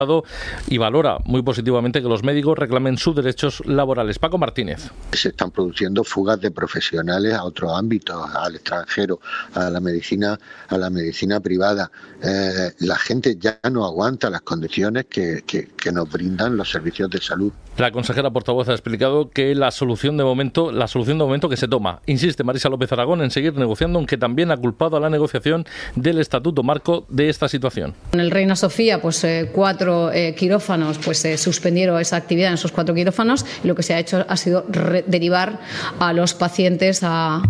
y valora muy positivamente que los médicos reclamen sus derechos laborales. Paco Martínez. Se están produciendo fugas de profesionales a otros ámbitos, al extranjero, a la medicina privada. La gente ya no aguanta las condiciones que nos brindan los servicios de salud. La consejera portavoz ha explicado que la solución de momento que se toma. Insiste Marisa López Aragón en seguir negociando, aunque también ha culpado a la negociación del Estatuto Marco de esta situación. En el Reina Sofía, 4 quirófanos, se suspendieron esa actividad en esos 4 quirófanos y lo que se ha hecho ha sido derivar a los pacientes a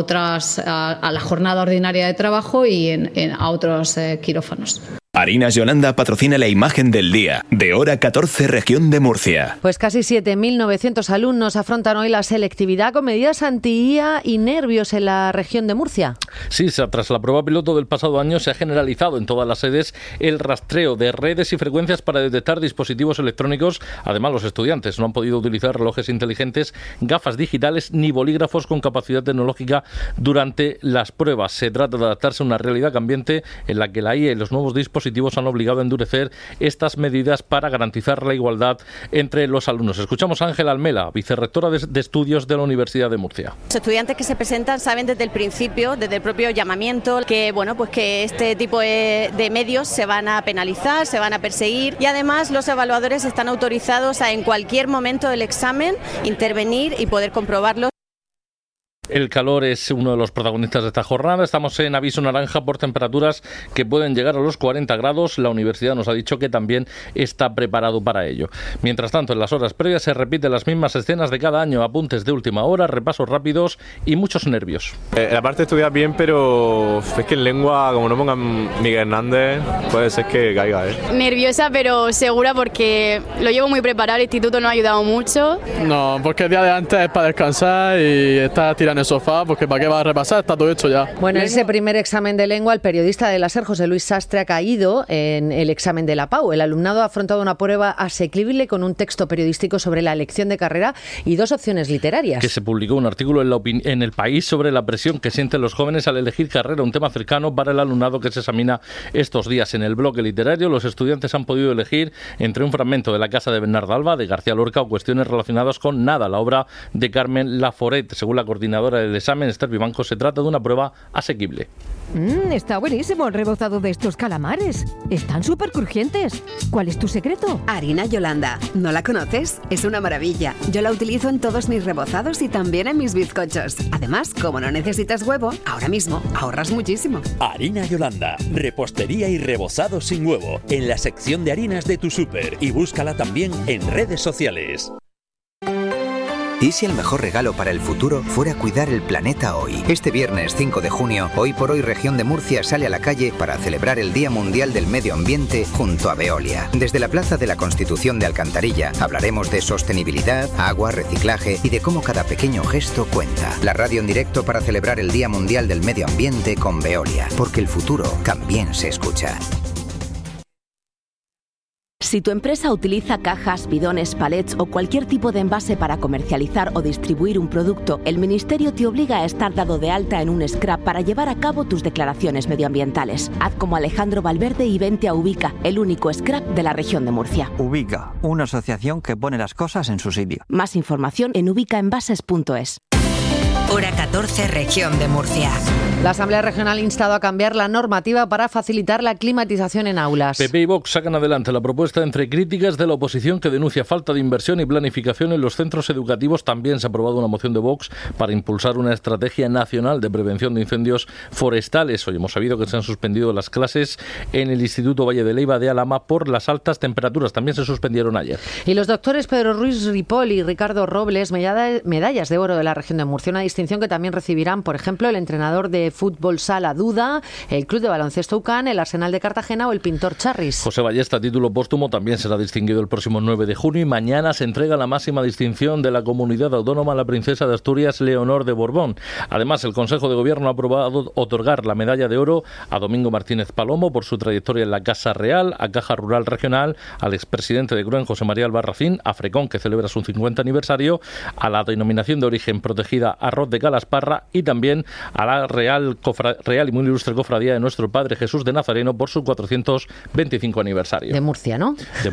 la jornada ordinaria de trabajo y a otros quirófanos. Harinas Yolanda patrocina la imagen del día, de hora 14, región de Murcia. Pues casi 7.900 alumnos afrontan hoy la selectividad con medidas anti-IA y nervios en la región de Murcia. Sí, tras la prueba piloto del pasado año se ha generalizado en todas las sedes el rastreo de redes y frecuencias para detectar dispositivos electrónicos. Además, los estudiantes no han podido utilizar relojes inteligentes, gafas digitales ni bolígrafos con capacidad tecnológica durante las pruebas. Se trata de adaptarse a una realidad cambiante en la que la IA y los nuevos dispositivos han obligado a endurecer estas medidas para garantizar la igualdad entre los alumnos. Escuchamos a Ángela Almela, vicerrectora de Estudios de la Universidad de Murcia. Los estudiantes que se presentan saben desde el principio, desde el propio llamamiento, que este tipo de medios se van a penalizar, se van a perseguir y además los evaluadores están autorizados a en cualquier momento del examen intervenir y poder comprobarlo. El calor es uno de los protagonistas de esta jornada. Estamos en aviso naranja por temperaturas que pueden llegar a los 40 grados. La universidad nos ha dicho que también está preparado para ello. Mientras tanto, en las horas previas se repiten las mismas escenas de cada año, apuntes de última hora, repasos rápidos y muchos nervios. La parte de estudiar bien, pero es que en lengua, como no pongan Miguel Hernández, puede ser que caiga. Nerviosa, pero segura porque lo llevo muy preparado, el instituto nos ha ayudado mucho. No, porque el día de antes es para descansar y estar tirando en el sofá, porque para qué va a repasar, está todo hecho ya. Bueno, en ese primer examen de lengua, el periodista de la SER, José Luis Sastre, ha caído en el examen de la PAU. El alumnado ha afrontado una prueba asequible con un texto periodístico sobre la elección de carrera y 2 opciones literarias. Que se publicó un artículo en El País sobre la presión que sienten los jóvenes al elegir carrera, un tema cercano para el alumnado que se examina estos días. En el bloque literario, los estudiantes han podido elegir entre un fragmento de La casa de Bernarda Alba, de García Lorca, o cuestiones relacionadas con Nada, la obra de Carmen Laforet. Según la coordinadora del examen, Esther Vivanco, se trata de una prueba asequible. Está buenísimo el rebozado de estos calamares. Están súper crujientes. ¿Cuál es tu secreto? Harina Yolanda. ¿No la conoces? Es una maravilla. Yo la utilizo en todos mis rebozados y también en mis bizcochos. Además, como no necesitas huevo, ahora mismo ahorras muchísimo. Harina Yolanda. Repostería y rebozado sin huevo. En la sección de harinas de tu súper. Y búscala también en redes sociales. ¿Y si el mejor regalo para el futuro fuera cuidar el planeta hoy? Este viernes 5 de junio, Hoy por Hoy Región de Murcia sale a la calle para celebrar el Día Mundial del Medio Ambiente junto a Veolia. Desde la Plaza de la Constitución de Alcantarilla hablaremos de sostenibilidad, agua, reciclaje y de cómo cada pequeño gesto cuenta. La radio en directo para celebrar el Día Mundial del Medio Ambiente con Veolia, porque el futuro también se escucha. Si tu empresa utiliza cajas, bidones, palets o cualquier tipo de envase para comercializar o distribuir un producto, el Ministerio te obliga a estar dado de alta en un SCRAP para llevar a cabo tus declaraciones medioambientales. Haz como Alejandro Valverde y vente a Ubica, el único SCRAP de la región de Murcia. Ubica, una asociación que pone las cosas en su sitio. Más información en ubicaenvases.es. Hora 14, región de Murcia. La Asamblea Regional ha instado a cambiar la normativa para facilitar la climatización en aulas. PP y Vox sacan adelante la propuesta entre críticas de la oposición que denuncia falta de inversión y planificación en los centros educativos. También se ha aprobado una moción de Vox para impulsar una estrategia nacional de prevención de incendios forestales. Hoy hemos sabido que se han suspendido las clases en el Instituto Valle de Leiva de Alhama por las altas temperaturas. También se suspendieron ayer. Y los doctores Pedro Ruiz Ripoll y Ricardo Robles, medallas de oro de la región de Murcia, una distinción que también recibirán, por ejemplo, el entrenador de fútbol Sala Duda, el club de baloncesto UCAN, el Arsenal de Cartagena o el pintor Charris. José Ballesta, título póstumo, también será distinguido el próximo 9 de junio y mañana se entrega la máxima distinción de la comunidad autónoma a la princesa de Asturias, Leonor de Borbón. Además, el Consejo de Gobierno ha aprobado otorgar la medalla de oro a Domingo Martínez Palomo por su trayectoria en la Casa Real, a Caja Rural Regional, al expresidente de CROEN, José María Albarracín, a Frecón, que celebra su 50 aniversario, a la denominación de origen protegida Arroz de Calasparra y también a la Real y muy ilustre cofradía de Nuestro Padre Jesús de Nazareno por su 425 aniversario. De Murcia, ¿no?